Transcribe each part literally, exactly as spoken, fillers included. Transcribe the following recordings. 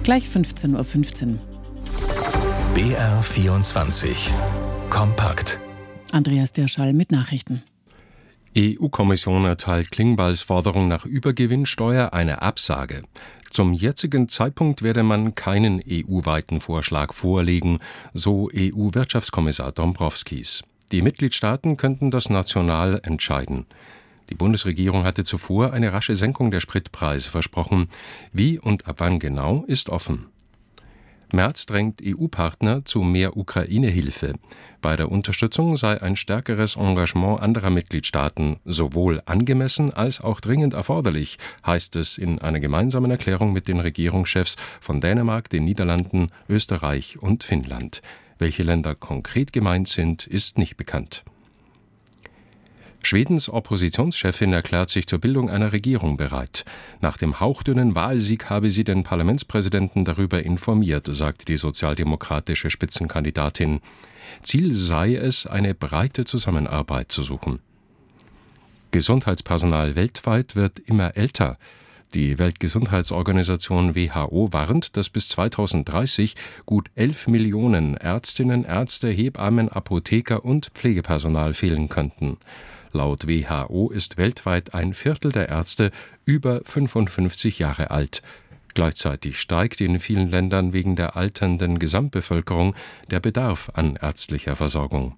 Gleich fünfzehn Uhr fünfzehn. B R vierundzwanzig. Kompakt. Andreas Dirschall mit Nachrichten. E U-Kommission erteilt Klingbeils Forderung nach Übergewinnsteuer eine Absage. Zum jetzigen Zeitpunkt werde man keinen E U-weiten Vorschlag vorlegen, so E U-Wirtschaftskommissar Dombrovskis. Die Mitgliedstaaten könnten das national entscheiden. Die Bundesregierung hatte zuvor eine rasche Senkung der Spritpreise versprochen. Wie und ab wann genau, ist offen. Merz drängt E U-Partner zu mehr Ukraine-Hilfe. Bei der Unterstützung sei ein stärkeres Engagement anderer Mitgliedstaaten sowohl angemessen als auch dringend erforderlich, heißt es in einer gemeinsamen Erklärung mit den Regierungschefs von Dänemark, den Niederlanden, Österreich und Finnland. Welche Länder konkret gemeint sind, ist nicht bekannt. Schwedens Oppositionschefin erklärt sich zur Bildung einer Regierung bereit. Nach dem hauchdünnen Wahlsieg habe sie den Parlamentspräsidenten darüber informiert, sagte die sozialdemokratische Spitzenkandidatin. Ziel sei es, eine breite Zusammenarbeit zu suchen. Gesundheitspersonal weltweit wird immer älter. Die Weltgesundheitsorganisation W H O warnt, dass bis zweitausenddreißig gut elf Millionen Ärztinnen, Ärzte, Hebammen, Apotheker und Pflegepersonal fehlen könnten. Laut W H O ist weltweit ein Viertel der Ärzte über fünfundfünfzig Jahre alt. Gleichzeitig steigt in vielen Ländern wegen der alternden Gesamtbevölkerung der Bedarf an ärztlicher Versorgung.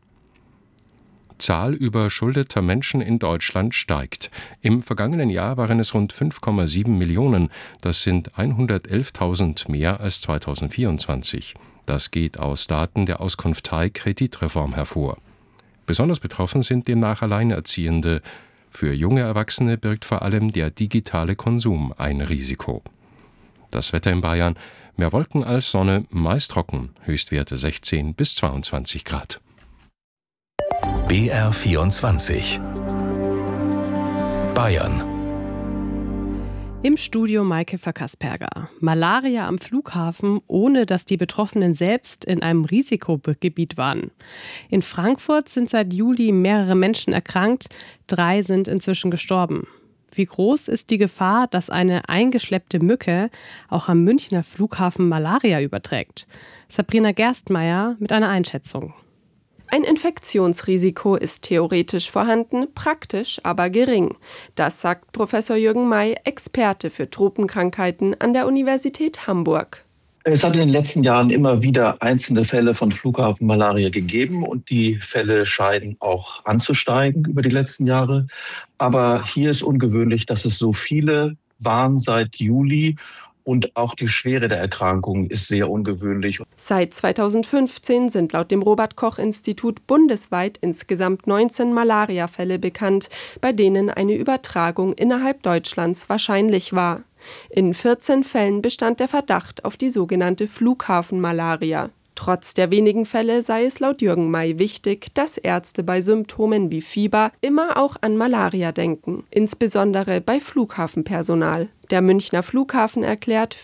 Zahl überschuldeter Menschen in Deutschland steigt. Im vergangenen Jahr waren es rund fünf Komma sieben Millionen. Das sind hundertelftausend mehr als zweitausendvierundzwanzig. Das geht aus Daten der Auskunftei Kreditreform hervor. Besonders betroffen sind demnach Alleinerziehende. Für junge Erwachsene birgt vor allem der digitale Konsum ein Risiko. Das Wetter in Bayern: mehr Wolken als Sonne, meist trocken, Höchstwerte sechzehn bis zweiundzwanzig Grad. B R vierundzwanzig. Bayern. Im Studio Maike Verkasperger. Malaria am Flughafen, ohne dass die Betroffenen selbst in einem Risikogebiet waren. In Frankfurt sind seit Juli mehrere Menschen erkrankt, drei sind inzwischen gestorben. Wie groß ist die Gefahr, dass eine eingeschleppte Mücke auch am Münchner Flughafen Malaria überträgt? Sabrina Gerstmeier mit einer Einschätzung. Ein Infektionsrisiko ist theoretisch vorhanden, praktisch aber gering. Das sagt Professor Jürgen May, Experte für Tropenkrankheiten an der Universität Hamburg. Es hat in den letzten Jahren immer wieder einzelne Fälle von Flughafenmalaria gegeben und die Fälle scheinen auch anzusteigen über die letzten Jahre. Aber hier ist ungewöhnlich, dass es so viele waren seit Juli. Und auch die Schwere der Erkrankung ist sehr ungewöhnlich. Seit zweitausendfünfzehn sind laut dem Robert-Koch-Institut bundesweit insgesamt neunzehn Malariafälle bekannt, bei denen eine Übertragung innerhalb Deutschlands wahrscheinlich war. In vierzehn Fällen bestand der Verdacht auf die sogenannte Flughafenmalaria. Trotz der wenigen Fälle sei es laut Jürgen May wichtig, dass Ärzte bei Symptomen wie Fieber immer auch an Malaria denken, insbesondere bei Flughafenpersonal. Der Münchner Flughafen erklärt,